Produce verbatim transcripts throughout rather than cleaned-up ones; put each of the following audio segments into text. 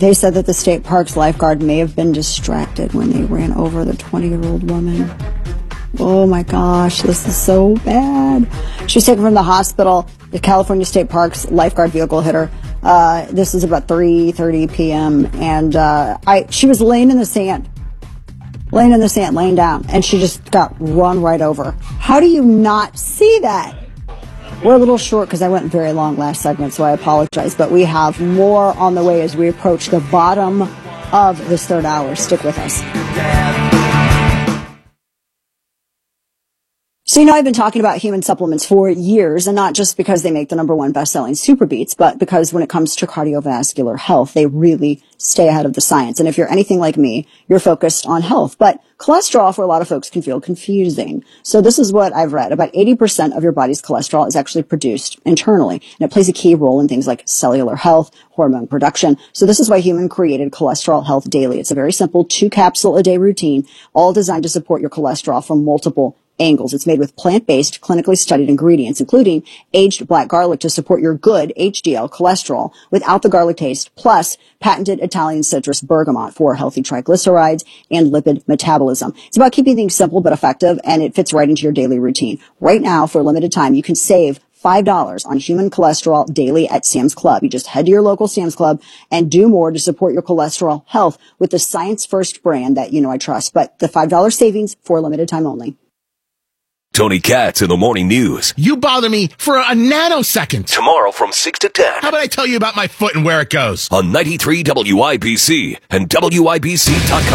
They said that the state park's lifeguard may have been distracted when they ran over the twenty-year-old woman. Oh my gosh, this is so bad. She was taken from the hospital. The California State Park's lifeguard vehicle hit her. Uh, this is about three thirty p.m. And uh, I, she was laying in the sand. Laying in the sand, laying down. And she just got run right over. How do you not see that? We're a little short because I went very long last segment, so I apologize. But we have more on the way as we approach the bottom of this third hour. Stick with us. So, you know, I've been talking about human supplements for years, and not just because they make the number one best-selling Super Beets, but because when it comes to cardiovascular health, they really stay ahead of the science. And if you're anything like me, you're focused on health. But cholesterol, for a lot of folks, can feel confusing. So this is what I've read. About eighty percent of your body's cholesterol is actually produced internally, and it plays a key role in things like cellular health, hormone production. So this is why Human created Cholesterol Health Daily. It's a very simple two-capsule-a-day routine, all designed to support your cholesterol from multiple angles. It's made with plant-based, clinically studied ingredients, including aged black garlic to support your good H D L cholesterol without the garlic taste, plus patented Italian citrus bergamot for healthy triglycerides and lipid metabolism. It's about keeping things simple but effective, and it fits right into your daily routine. Right now, for a limited time, you can save five dollars on Human Cholesterol Daily at Sam's Club. You just head to your local Sam's Club and do more to support your cholesterol health with the Science First brand that you know I trust. But the five dollars savings for a limited time only. Tony Katz in the Morning News. You bother me for a nanosecond. Tomorrow from six to ten. How about I tell you about my foot and where it goes? On ninety-three W I B C and W I B C dot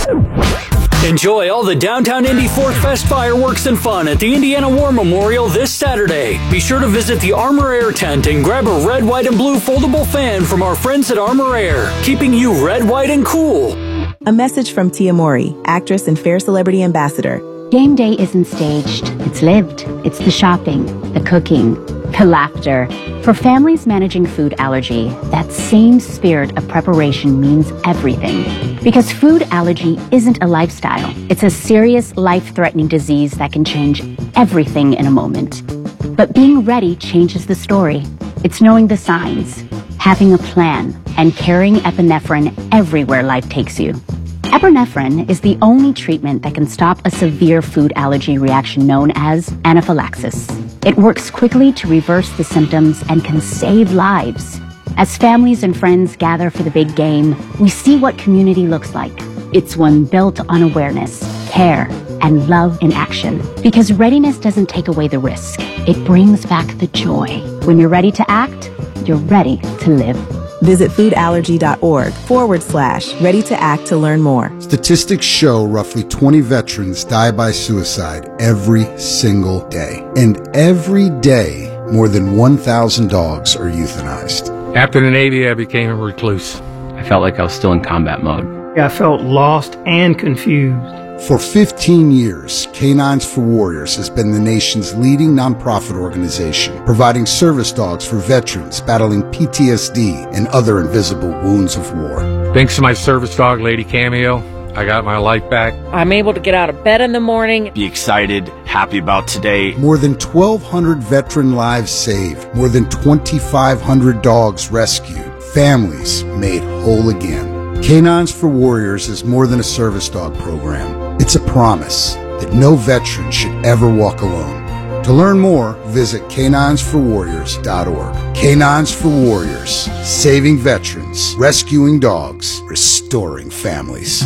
com. Enjoy all the downtown Indy Fourth Fest fireworks and fun at the Indiana War Memorial this Saturday. Be sure to visit the Armor Air tent and grab a red, white, and blue foldable fan from our friends at Armor Air, keeping you red, white, and cool. A message from Tia Mori, actress and Fair Celebrity Ambassador. Game day isn't staged, it's lived. It's the shopping, the cooking, the laughter. For families managing food allergy, that same spirit of preparation means everything. Because food allergy isn't a lifestyle. It's a serious, life-threatening disease that can change everything in a moment. But being ready changes the story. It's knowing the signs, having a plan, and carrying epinephrine everywhere life takes you. Epinephrine is the only treatment that can stop a severe food allergy reaction known as anaphylaxis. It works quickly to reverse the symptoms and can save lives. As families and friends gather for the big game, we see what community looks like. It's one built on awareness, care, and love in action. Because readiness doesn't take away the risk. It brings back the joy. When you're ready to act, you're ready to live. Visit foodallergy.org forward slash ready to act to learn more. Statistics show roughly twenty veterans die by suicide every single day. And every day, more than one thousand dogs are euthanized. After the Navy, I became a recluse. I felt like I was still in combat mode. I felt lost and confused. For fifteen years, Canines for Warriors has been the nation's leading nonprofit organization, providing service dogs for veterans battling P T S D and other invisible wounds of war. Thanks to my service dog, Lady Cameo, I got my life back. I'm able to get out of bed in the morning. Be excited, happy about today. More than twelve hundred veteran lives saved, more than twenty-five hundred dogs rescued, families made whole again. Canines for Warriors is more than a service dog program. It's a promise that no veteran should ever walk alone. To learn more, visit canines for warriors dot org. Canines for Warriors, saving veterans, rescuing dogs, restoring families.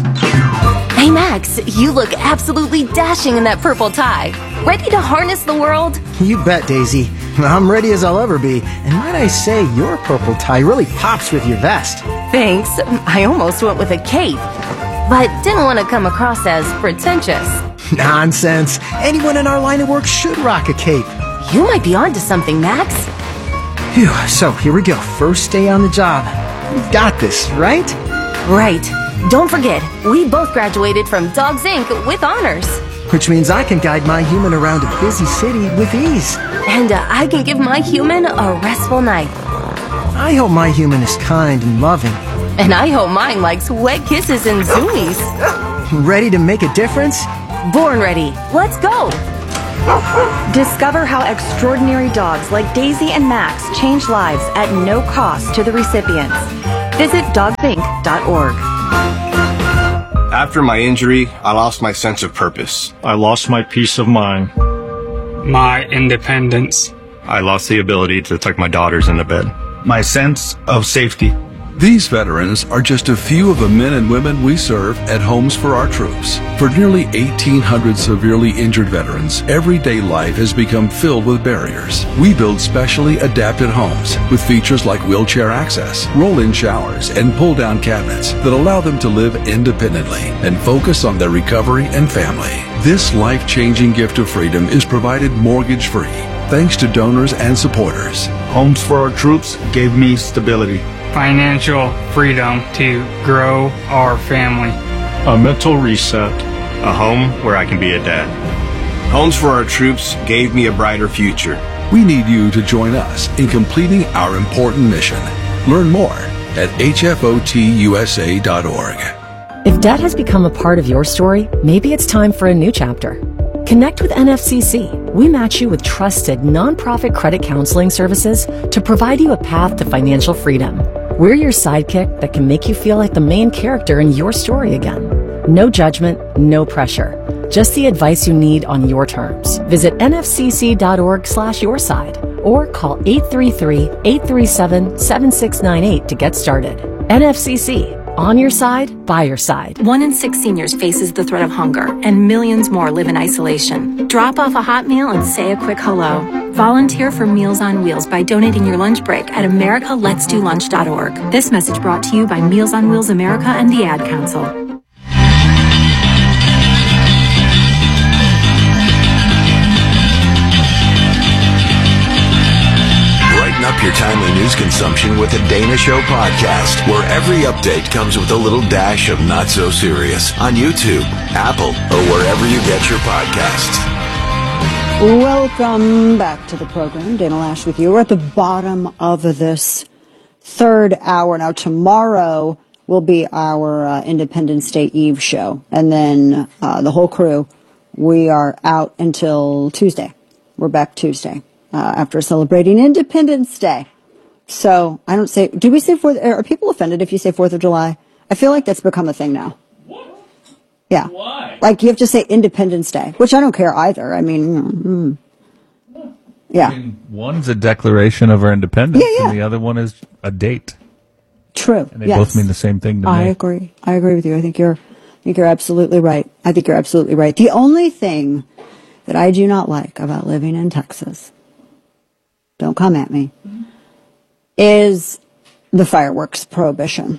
Hey Max, you look absolutely dashing in that purple tie. Ready to harness the world? You bet, Daisy. I'm ready as I'll ever be. And might I say, your purple tie really pops with your vest. Thanks. I almost went with a cape, but didn't want to come across as pretentious. Nonsense. Anyone in our line of work should rock a cape. You might be onto something, Max. Phew, so here we go. First day on the job. We've got this, right? Right. Don't forget, we both graduated from Dogs Incorporated with honors. Which means I can guide my human around a busy city with ease. And uh, I can give my human a restful night. I hope my human is kind and loving. And I hope mine likes wet kisses and zoomies. Ready to make a difference? Born ready. Let's go. Discover how extraordinary dogs like Daisy and Max change lives at no cost to the recipients. Visit dogs inc dot org. After my injury, I lost my sense of purpose. I lost my peace of mind. My independence. I lost the ability to tuck my daughters into bed. My sense of safety. These veterans are just a few of the men and women we serve at Homes for Our Troops. For nearly eighteen hundred severely injured veterans, everyday life has become filled with barriers. We build specially adapted homes with features like wheelchair access, roll-in showers, and pull-down cabinets that allow them to live independently and focus on their recovery and family. This life-changing gift of freedom is provided mortgage-free, thanks to donors and supporters. Homes for Our Troops gave me stability. Financial freedom to grow our family. A mental reset. A home where I can be a dad. Homes for Our Troops gave me a brighter future. We need you to join us in completing our important mission. Learn more at H F O T U S A dot org. If debt has become a part of your story, maybe it's time for a new chapter. Connect with N F C C. We match you with trusted nonprofit credit counseling services to provide you a path to financial freedom. We're your sidekick that can make you feel like the main character in your story again. No judgment, no pressure. Just the advice you need on your terms. Visit N F C C dot org slash your side or call eight three three, eight three seven, seven six nine eight to get started. N F C C. On your side, by your side. One in six seniors faces the threat of hunger, and millions more live in isolation. Drop off a hot meal and say a quick hello. Volunteer for Meals on Wheels by donating your lunch break at America Let's Do Lunch dot org. This message brought to you by Meals on Wheels America and the Ad Council. Up your timely news consumption with the Dana Show podcast, where every update comes with a little dash of not so serious on YouTube, Apple, or wherever you get your podcasts. Welcome back to the program. Dana Loesch with you. We're at the bottom of this third hour. Now, tomorrow will be our uh, Independence Day Eve show. And then uh, the whole crew, we are out until Tuesday. We're back Tuesday. Uh, after celebrating Independence Day. So, I don't say, do we say fourth, are people offended if you say fourth of July? I feel like that's become a thing now. What? Yeah. Why? Like, you have to say Independence Day, which I don't care either. I mean, mm, yeah. I mean, one's a declaration of our independence, yeah, yeah. and the other one is a date. True. And they yes. both mean the same thing to I me. I agree. I agree with you. I think you're, I think you're absolutely right. I think you're absolutely right. The only thing that I do not like about living in Texas, don't come at me, is the fireworks prohibition.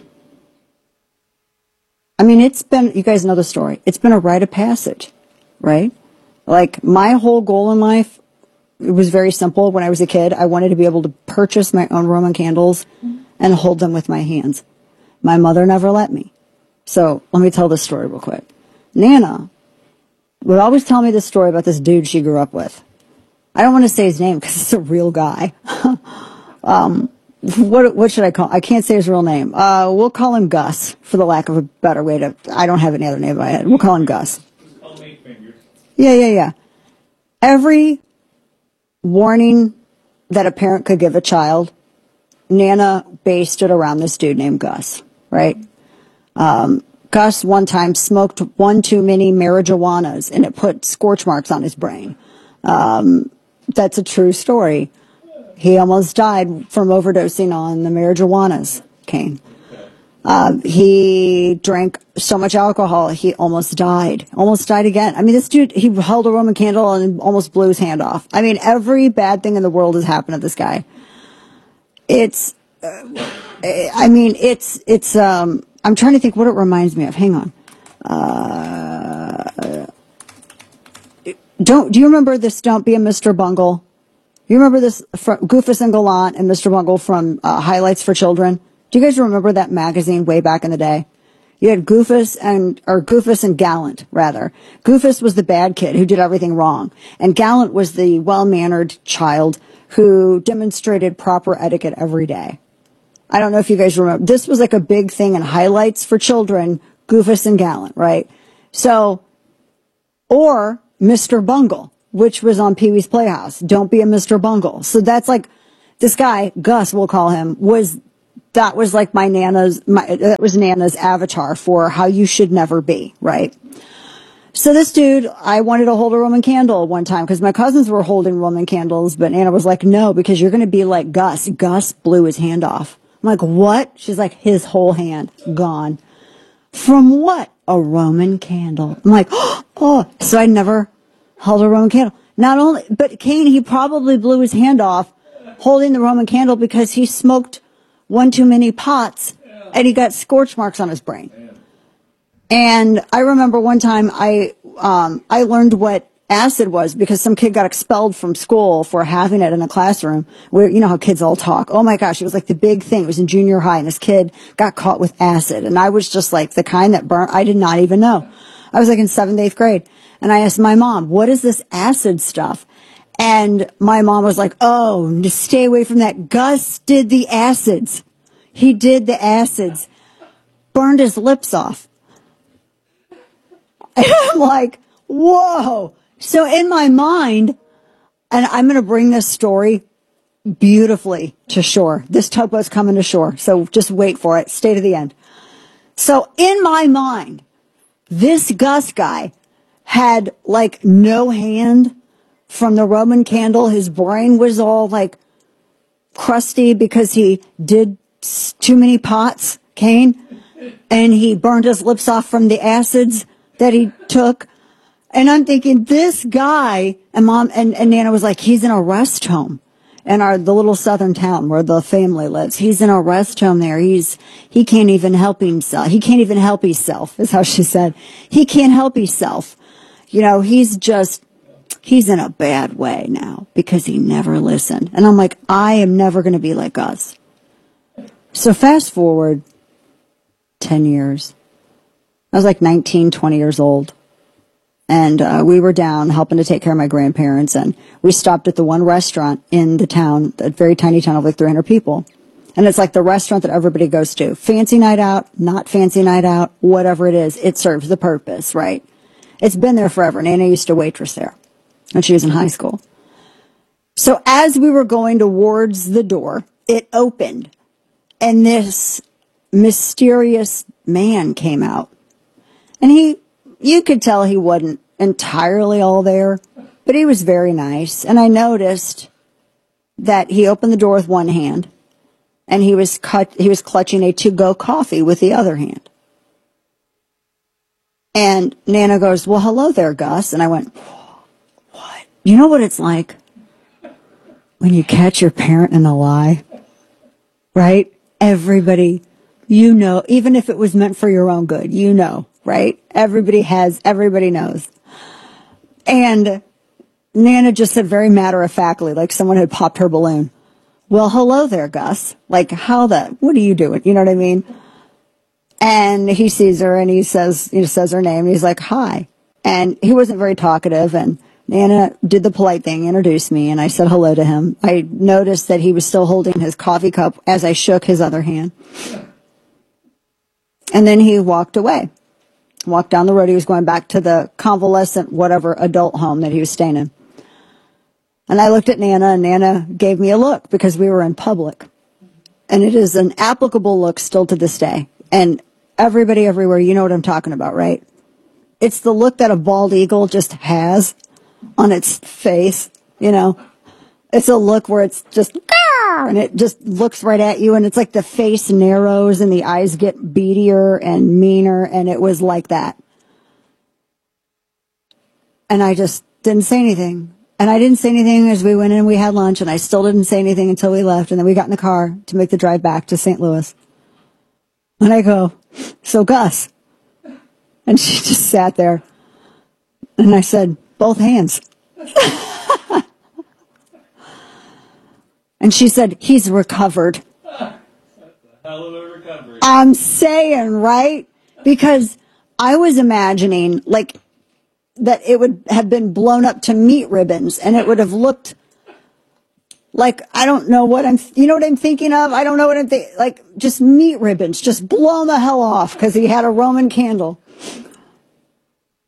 I mean, it's been, you guys know the story, it's been a rite of passage, right? Like, my whole goal in life, it was very simple. When I was a kid, I wanted to be able to purchase my own Roman candles and hold them with my hands. My mother never let me. So, let me tell this story real quick. Nana would always tell me this story about this dude she grew up with. I don't want to say his name because it's a real guy. um, what what should I call? I can't say his real name. Uh, we'll call him Gus, for the lack of a better way to. I don't have any other name in my head. We'll call him Gus. Just call him Eight Fingers. Yeah, yeah, yeah. Every warning that a parent could give a child, Nana based it around this dude named Gus, right? Um, Gus one time smoked one too many marijuanas, and it put scorch marks on his brain. Um, that's a true story. He almost died from overdosing on the marijuanas, Kane. Uh, he drank so much alcohol, he almost died. Almost died again. I mean, this dude, he held a Roman candle and almost blew his hand off. I mean, every bad thing in the world has happened to this guy. It's, uh, I mean, it's, it's, um, I'm trying to think what it reminds me of. Hang on. Uh, don't, do you remember this Don't Be a Mister Bungle? You remember this from Goofus and Gallant and Mister Bungle from uh, Highlights for Children? Do you guys remember that magazine way back in the day? You had Goofus and, or Goofus and Gallant, rather. Goofus was the bad kid who did everything wrong. And Gallant was the well-mannered child who demonstrated proper etiquette every day. I don't know if you guys remember. This was like a big thing in Highlights for Children, Goofus and Gallant, right? So, or Mister Bungle, which was on Pee-wee's Playhouse. Don't be a Mister Bungle. So that's like, this guy, Gus, we'll call him, was that was like my Nana's, my, that was Nana's avatar for how you should never be, right? So this dude, I wanted to hold a Roman candle one time because my cousins were holding Roman candles, but Nana was like, no, because you're going to be like Gus. Gus blew his hand off. I'm like, what? She's like, his whole hand gone. From what? A Roman candle. I'm like, oh, so I never held a Roman candle. Not only, but Cain, he probably blew his hand off holding the Roman candle because he smoked one too many pots and he got scorch marks on his brain. And I remember one time I, um, I learned what acid was because some kid got expelled from school for having it in a classroom where, you know how kids all talk. Oh my gosh, it was like the big thing. It was in junior high and this kid got caught with acid. And I was just like the kind that burnt. I did not even know. I was like in seventh, eighth grade. And I asked my mom, what is this acid stuff? And my mom was like, oh, just stay away from that. Gus did the acids. He did the acids. Burned his lips off. And I'm like, whoa. So in my mind, and I'm going to bring this story beautifully to shore. This tugboat's coming to shore. So just wait for it. Stay to the end. So in my mind, this Gus guy had like no hand from the Roman candle. His brain was all like crusty because he did too many pots, Cain, and he burned his lips off from the acids that he took. And I'm thinking, this guy, and mom and, and Nana was like, he's in a rest home in our the little southern town where the family lives. He's in a rest home there. He's he can't even help himself. He can't even help himself, is how she said. He can't help himself. You know, he's just he's in a bad way now because he never listened. And I'm like, I am never going to be like Gus. So fast forward ten years. I was like nineteen, twenty years old. And uh, we were down helping to take care of my grandparents. And we stopped at the one restaurant in the town, a very tiny town of like three hundred people. And it's like the restaurant that everybody goes to. Fancy night out, not fancy night out, whatever it is, it serves the purpose, right? It's been there forever. Nana used to waitress there when she was in high school. So as we were going towards the door, it opened. And this mysterious man came out. And he, you could tell he wasn't entirely all there, but he was very nice. And I noticed that he opened the door with one hand and he was cut, he was clutching a to-go coffee with the other hand. And Nana goes, well, hello there, Gus. And I went, what? You know what it's like when you catch your parent in a lie, right? Everybody, you know, even if it was meant for your own good, you know. Right? Everybody has, everybody knows. And Nana just said very matter-of-factly, like someone had popped her balloon. Well, hello there, Gus. Like, how the, what are you doing? You know what I mean? And he sees her and he says, he says her name and he's like, hi. And he wasn't very talkative and Nana did the polite thing, introduced me, and I said hello to him. I noticed that he was still holding his coffee cup as I shook his other hand. And then he walked away. Walked down the road. He was going back to the convalescent, whatever, adult home that he was staying in. And I looked at Nana, and Nana gave me a look because we were in public. And it is an applicable look still to this day. And everybody everywhere, you know what I'm talking about, right? It's the look that a bald eagle just has on its face, you know? It's a look where it's just, and it just looks right at you, and it's like the face narrows and the eyes get beadier and meaner, and it was like that. And I just didn't say anything. And I didn't say anything as we went in and we had lunch, and I still didn't say anything until we left, and then we got in the car to make the drive back to Saint Louis. And I go, so Gus. And she just sat there. And I said, both hands. And she said, he's recovered. That's a hell of a recovery. I'm saying, right? Because I was imagining, like, that it would have been blown up to meat ribbons, and it would have looked like, I don't know what I'm, you know what I'm thinking of? I don't know what I'm thinking, like, just meat ribbons, just blown the hell off, because he had a Roman candle.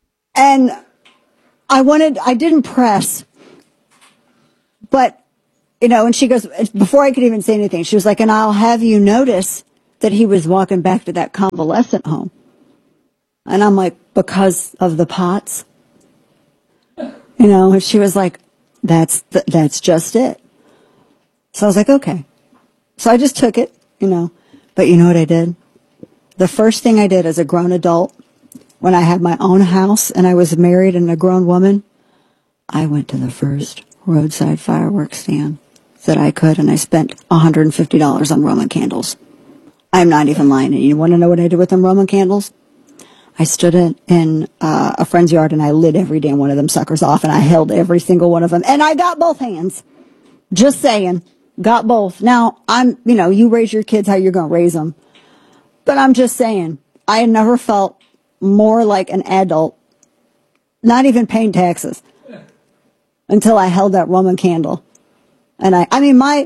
And I wanted, I didn't press, but you know, and she goes, before I could even say anything, she was like, and I'll have you notice that he was walking back to that convalescent home. And I'm like, because of the pots? You know, and she was like, that's, th- that's just it. So I was like, okay. So I just took it, you know, but you know what I did? The first thing I did as a grown adult, when I had my own house and I was married and a grown woman, I went to the first roadside fireworks stand that I could, and I spent one hundred fifty dollars on Roman candles. I'm not even lying. And you want to know what I did with them Roman candles? I stood in, in uh, a friend's yard and I lit every damn one of them suckers off, and I held every single one of them, and I got both hands. Just saying, got both. Now, I'm, you know, you raise your kids how you're going to raise them. But I'm just saying, I had never felt more like an adult, not even paying taxes, until I held that Roman candle. And I, I mean, my,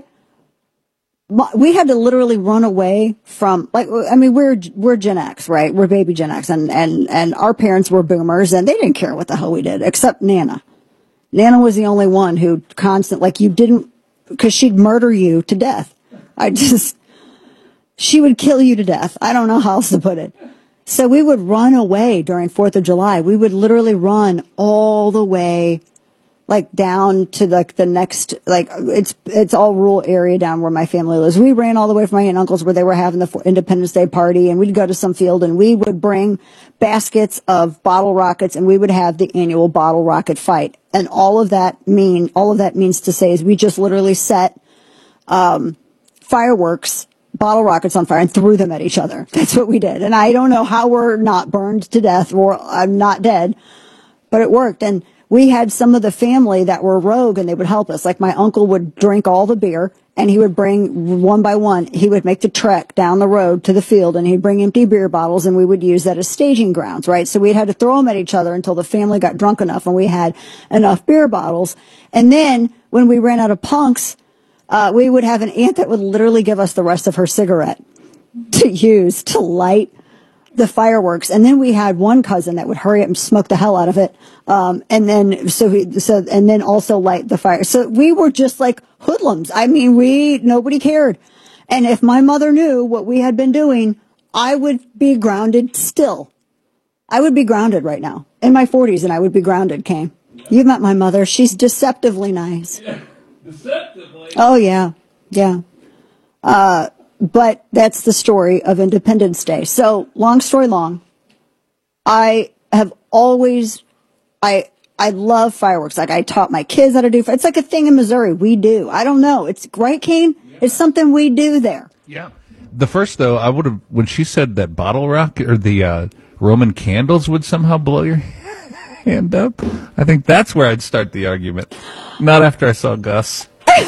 my, we had to literally run away from, like, I mean, we're, we're Gen X, right? We're baby Gen X, and, and, and our parents were boomers, and they didn't care what the hell we did, except Nana. Nana was the only one who constant, like, you didn't, because she'd murder you to death. I just, she would kill you to death. I don't know how else to put it. So we would run away during fourth of July. We would literally run all the way, like, down to, like, the next, like, it's it's all rural area down where my family lives. We ran all the way from my aunt and uncle's where they were having the Independence Day party, and we'd go to some field, and we would bring baskets of bottle rockets, and we would have the annual bottle rocket fight. And all of that mean, all of that means to say is we just literally set um, fireworks, bottle rockets on fire and threw them at each other. That's what we did. And I don't know how we're not burned to death, or I'm not dead, but it worked. And we had some of the family that were rogue, and they would help us. Like, my uncle would drink all the beer, and he would bring one by one, he would make the trek down the road to the field, and he'd bring empty beer bottles, and we would use that as staging grounds, right? So we'd had to throw them at each other until the family got drunk enough and we had enough beer bottles. And then when we ran out of punks, uh, we would have an aunt that would literally give us the rest of her cigarette to use to light the fireworks. And then we had one cousin that would hurry up and smoke the hell out of it. Um, and then, so he, so, and then also light the fire. So we were just like hoodlums. I mean, we, nobody cared. And if my mother knew what we had been doing, I would be grounded still. I would be grounded right now in my forties, and I would be grounded, Kane. You've met my mother. She's deceptively nice. Yeah. Deceptively? Oh, yeah. Yeah. Uh, But that's the story of Independence Day. So, long story long, I have always, I I love fireworks. Like, I taught my kids how to do, it's like a thing in Missouri. We do. I don't know. It's, right, Kane? Yeah. It's something we do there. Yeah. The first, though, I would have, when she said that bottle rock, or the uh, Roman candles would somehow blow your hand up, I think that's where I'd start the argument. Not after I saw Gus.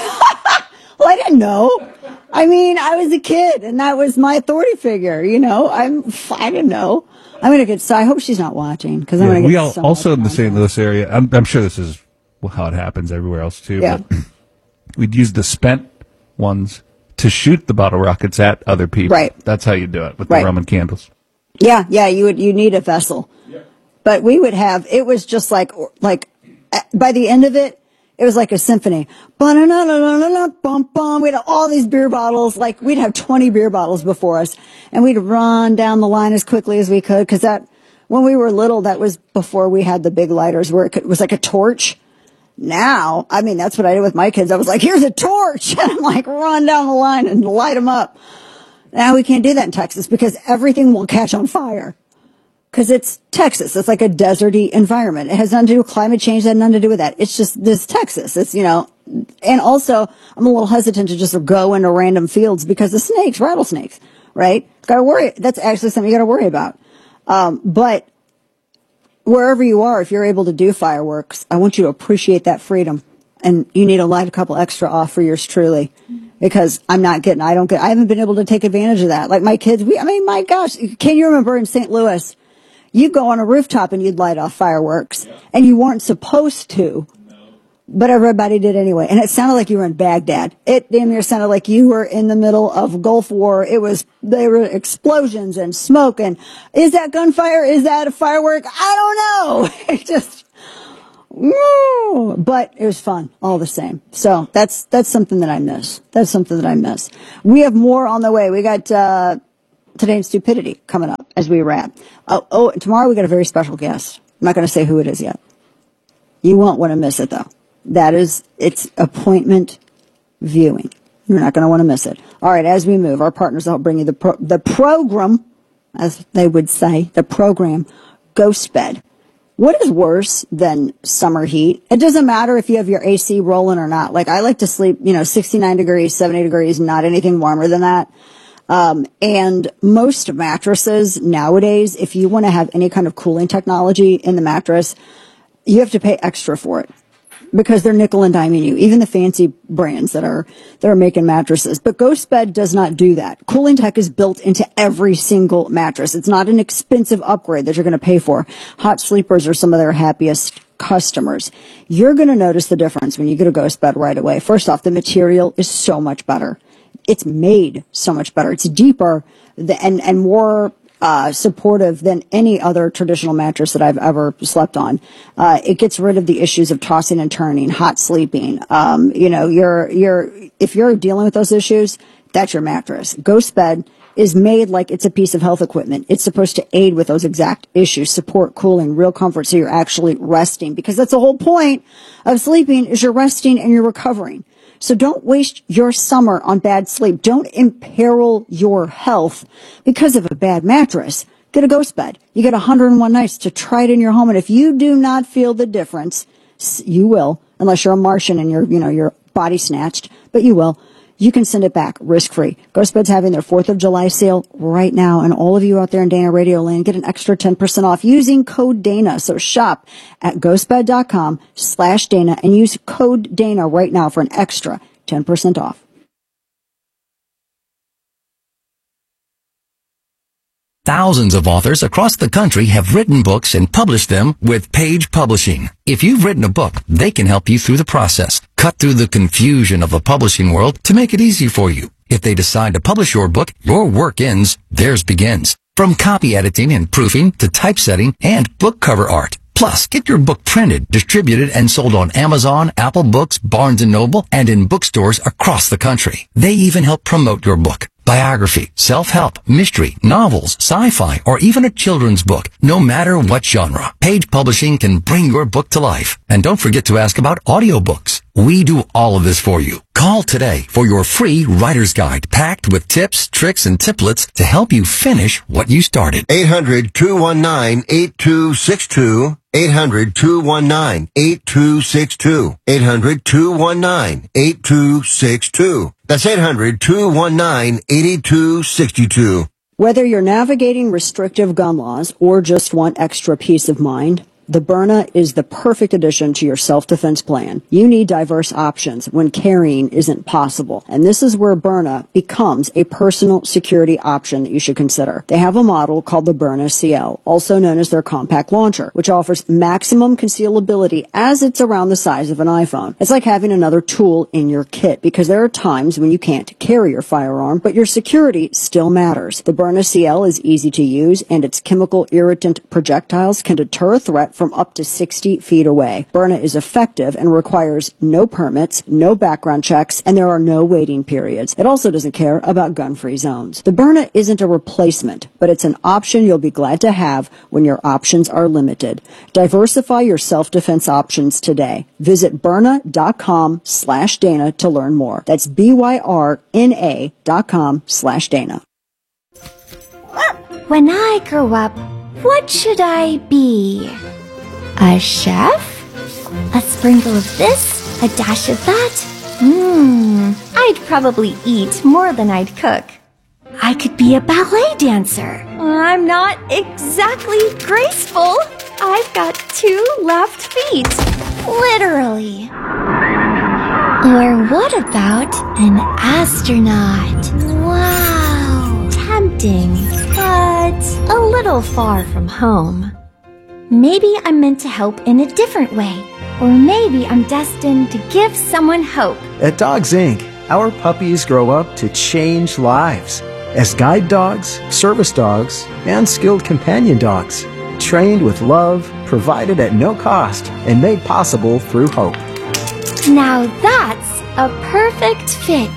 Well, I didn't know. I mean, I was a kid, and that was my authority figure. You know, I'm. I didn't know. I'm gonna get. So I hope she's not watching, because I'm yeah, gonna get. We all, so also in the Saint Louis area. I'm, I'm sure this is how it happens everywhere else too. Yeah. But we'd use the spent ones to shoot the bottle rockets at other people. Right. That's how you do it with right. the Roman candles. Yeah, yeah. You would. You need a vessel. Yeah. But we would have. It was just like like by the end of it. It was like a symphony. Bum, bum. We'd have all these beer bottles. Like, we'd have twenty beer bottles before us. And we'd run down the line as quickly as we could. Because that, when we were little, that was before we had the big lighters where it, could, it was like a torch. Now, I mean, that's what I did with my kids. I was like, here's a torch. And I'm like, run down the line and light them up. Now we can't do that in Texas because everything will catch on fire. Because it's Texas. It's like a deserty environment. It has nothing to do with climate change. It has nothing to do with that. It's just this Texas. It's, you know, and also I'm a little hesitant to just go into random fields because of snakes, rattlesnakes, right? Got to worry. That's actually something you got to worry about. Um, but wherever you are, if you're able to do fireworks, I want you to appreciate that freedom. And you need to light a couple extra off for yours truly. Because I'm not getting, I don't get, I haven't been able to take advantage of that. Like my kids, we, I mean, my gosh, can you remember in Saint Louis? You go on a rooftop and you'd light off fireworks, yeah. And you weren't supposed to, no. But everybody did anyway. And it sounded like you were in Baghdad. It damn near sounded like you were in the middle of Gulf War. It was, there were explosions and smoke. And is that gunfire? Is that a firework? I don't know. It just, woo, but it was fun all the same. So that's, that's something that I miss. That's something that I miss. We have more on the way. We got, uh, Today in Stupidity coming up as we wrap. Oh, oh, and tomorrow we got a very special guest. I'm not going to say who it is yet. You won't want to miss it though. That is, it's appointment viewing. You're not going to want to miss it. All right, as we move, our partners will bring you the pro- the program, as they would say, the program, Ghost Bed. What is worse than summer heat? It doesn't matter if you have your A C rolling or not. Like, I like to sleep, you know, sixty-nine degrees, seventy degrees, not anything warmer than that. Um, and most mattresses nowadays, if you want to have any kind of cooling technology in the mattress, you have to pay extra for it because they're nickel and diming you, even the fancy brands that are, that are making mattresses. But Ghost Bed does not do that. Cooling tech is built into every single mattress. It's not an expensive upgrade that you're going to pay for. Hot sleepers are some of their happiest customers. You're going to notice the difference when you get a Ghost Bed right away. First off, the material is so much better. It's made so much better. It's deeper and, and more uh, supportive than any other traditional mattress that I've ever slept on. Uh, it gets rid of the issues of tossing and turning, hot sleeping. Um, you know, you're, you're, if you're dealing with those issues, that's your mattress. Ghost Bed is made like it's a piece of health equipment. It's supposed to aid with those exact issues, support cooling, real comfort, so you're actually resting, because that's the whole point of sleeping is you're resting and you're recovering. So don't waste your summer on bad sleep. Don't imperil your health because of a bad mattress. Get a Ghost Bed. You get one hundred one nights to try it in your home. And if you do not feel the difference, you will, unless you're a Martian and you're, you know, you're body snatched, but you will. You can send it back risk-free. Ghost Bed's having their fourth of July sale right now, and all of you out there in Dana Radio Land get an extra ten percent off using code Dana. So shop at ghostbed.com slash Dana and use code Dana right now for an extra ten percent off. Thousands of authors across the country have written books and published them with Page Publishing. If you've written a book, they can help you through the process. Cut through the confusion of the publishing world to make it easy for you. If they decide to publish your book, your work ends, theirs begins. From copy editing and proofing to typesetting and book cover art. Plus, get your book printed, distributed, and sold on Amazon, Apple Books, Barnes and Noble, and in bookstores across the country. They even help promote your book. Biography, self-help, mystery, novels, sci-fi, or even a children's book. No matter what genre, Page Publishing can bring your book to life. And don't forget to ask about audiobooks. We do all of this for you. Call today for your free writer's guide packed with tips, tricks, and tiplets to help you finish what you started. eight hundred, two one nine, eight two six two. eight hundred, two one nine, eight two six two. eight hundred, two one nine, eight two six two. That's eight hundred, two one nine, eight two six two. Whether you're navigating restrictive gun laws or just want extra peace of mind, the Byrna is the perfect addition to your self-defense plan. You need diverse options when carrying isn't possible. And this is where Byrna becomes a personal security option that you should consider. They have a model called the Byrna C L, also known as their compact launcher, which offers maximum concealability as it's around the size of an iPhone. It's like having another tool in your kit, because there are times when you can't carry your firearm, but your security still matters. The Byrna C L is easy to use, and its chemical irritant projectiles can deter a threat from up to sixty feet away. Byrna is effective and requires no permits, no background checks, and there are no waiting periods. It also doesn't care about gun-free zones. The Byrna isn't a replacement, but it's an option you'll be glad to have when your options are limited. Diversify your self-defense options today. Visit Byrna.com slash Dana to learn more. That's B-Y-R-N-A dot com slash Dana. When I grow up, what should I be? A chef? A sprinkle of this? A dash of that? Mmm, I'd probably eat more than I'd cook. I could be a ballet dancer. I'm not exactly graceful. I've got two left feet. Literally. Or what about an astronaut? Wow. Tempting, but a little far from home. Maybe I'm meant to help in a different way. Or maybe I'm destined to give someone hope. At Dogs Incorporated, our puppies grow up to change lives as guide dogs, service dogs, and skilled companion dogs, trained with love provided at no cost and made possible through hope. Now that's a perfect fit.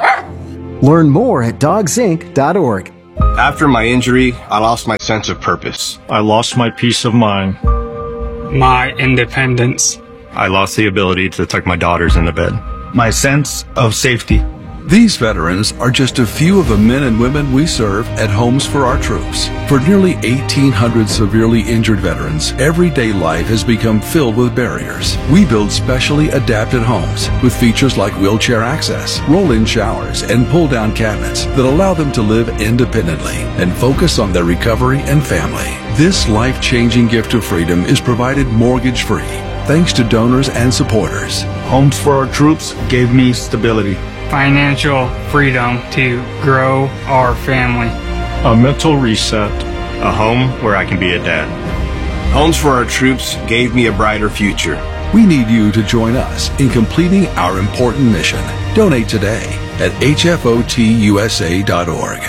Learn more at dogs inc dot org. After my injury, I lost my sense of purpose. I lost my peace of mind. My independence. I lost the ability to tuck my daughters into bed. My sense of safety. These veterans are just a few of the men and women we serve at Homes for Our Troops. For nearly eighteen hundred severely injured veterans, everyday life has become filled with barriers. We build specially adapted homes with features like wheelchair access, roll-in showers, and pull-down cabinets that allow them to live independently and focus on their recovery and family. This life-changing gift of freedom is provided mortgage-free, thanks to donors and supporters. Homes for Our Troops gave me stability. Financial freedom to grow our family. A mental reset. A home where I can be a dad. Homes for Our Troops gave me a brighter future. We need you to join us in completing our important mission. Donate today at H F O T U S A dot org.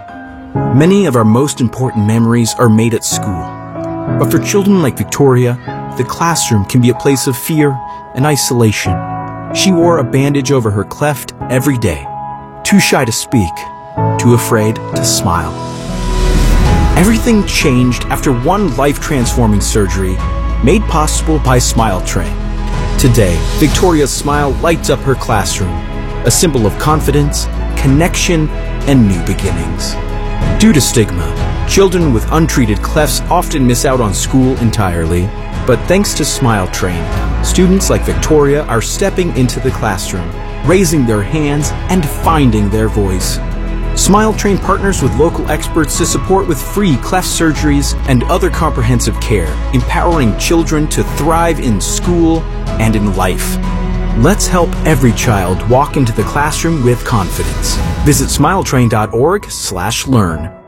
Many of our most important memories are made at school. But for children like Victoria, the classroom can be a place of fear and isolation. She wore a bandage over her cleft every day, too shy to speak, too afraid to smile. Everything changed after one life-transforming surgery made possible by Smile Train. Today, Victoria's smile lights up her classroom, a symbol of confidence, connection, and new beginnings. Due to stigma, children with untreated clefts often miss out on school entirely, but thanks to Smile Train, students like Victoria are stepping into the classroom, raising their hands and finding their voice. Smile Train partners with local experts to support with free cleft surgeries and other comprehensive care, empowering children to thrive in school and in life. Let's help every child walk into the classroom with confidence. Visit smile train dot org slash learn.